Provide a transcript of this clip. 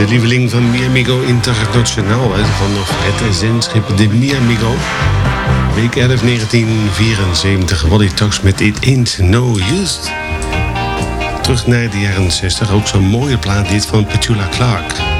de lieveling van Mi Amigo Internationaal. Vanaf het zendschip de Mi Amigo. Week 11 1974. Wally Cox met It Ain't No Use. Terug naar de jaren 60. Ook zo'n mooie plaat dit van Petula Clark.